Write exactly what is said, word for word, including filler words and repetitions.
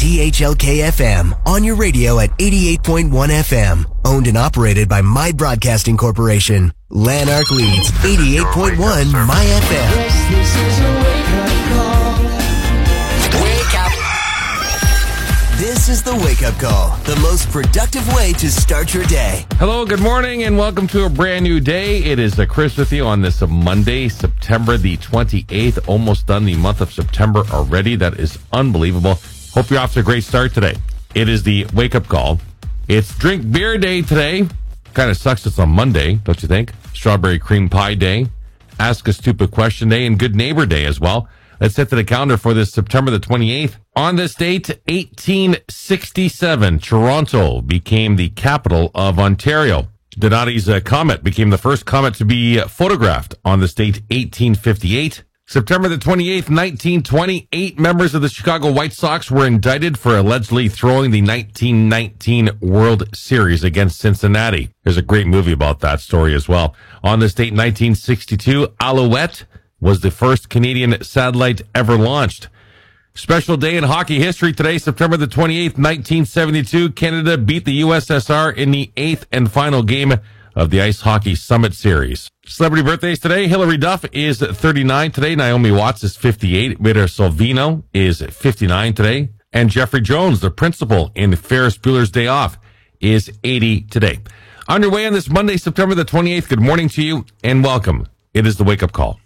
T H L K F M, on your radio at eighty-eight point one F M. Owned and operated by My Broadcasting Corporation. Lanark leads eighty-eight point one My F M. Yes, this is a wake-up call. Wake up. This is the wake-up call, the most productive way to start your day. Hello, good morning, and welcome to a brand new day. It is uh, Chris with you on this uh, Monday, September the twenty-eighth. Almost done the month of September already. That is unbelievable. Hope you're off to a great start today. It is the wake-up call. It's Drink Beer Day today. Kind of sucks it's on Monday, don't you think? Strawberry Cream Pie Day, Ask a Stupid Question Day, and Good Neighbor Day as well. Let's hit to the calendar for this September the twenty-eighth. On this date, eighteen sixty-seven, Toronto became the capital of Ontario. Donati's uh, comet became the first comet to be uh, photographed on this date, eighteen fifty-eight. September the twenty-eighth, nineteen twenty, eight members of the Chicago White Sox were indicted for allegedly throwing the nineteen nineteen World Series against Cincinnati. There's a great movie about that story as well. On this date, nineteen sixty-two, Alouette was the first Canadian satellite ever launched. Special day in hockey history today, September the twenty-eighth, nineteen seventy-two, Canada beat the U S S R in the eighth and final game of the Ice Hockey Summit Series. Celebrity birthdays today. Hilary Duff is thirty-nine today. Naomi Watts is fifty-eight. Rita Salvino is fifty-nine today. And Jeffrey Jones, the principal in Ferris Bueller's Day Off, is eighty today. Underway on this Monday, September the twenty-eighth. Good morning to you and welcome. It is the Wake Up Call.